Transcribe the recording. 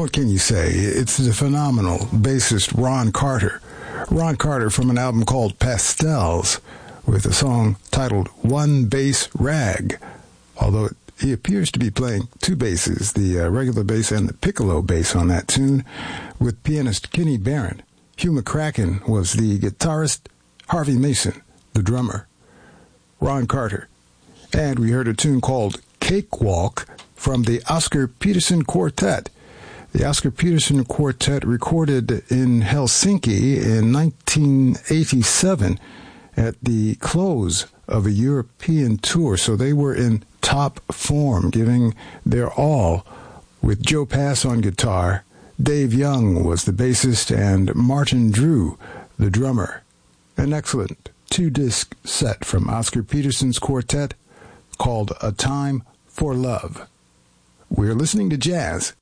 What can you say? It's the phenomenal bassist Ron Carter. Ron Carter from an album called Pastels with a song titled One Bass Rag. Although he appears to be playing two basses, the regular bass and the piccolo bass on that tune, with pianist Kenny Barron. Hugh McCracken was the guitarist, Harvey Mason, the drummer. Ron Carter. And we heard a tune called Cakewalk from the Oscar Peterson Quartet. The Oscar Peterson Quartet recorded in Helsinki in 1987 at the close of a European tour, so they were in top form, giving their all, with Joe Pass on guitar. Dave Young was the bassist, and Martin Drew, the drummer. An excellent two-disc set from Oscar Peterson's quartet called A Time for Love. We're listening to jazz